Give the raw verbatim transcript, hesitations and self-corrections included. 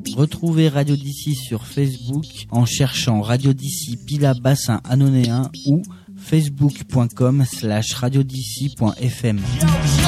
Retrouvez Radio d'ici sur Facebook en cherchant Radio d'ici Pilat Bassin Annonéen ou facebook point com slash radio d'ici point f m.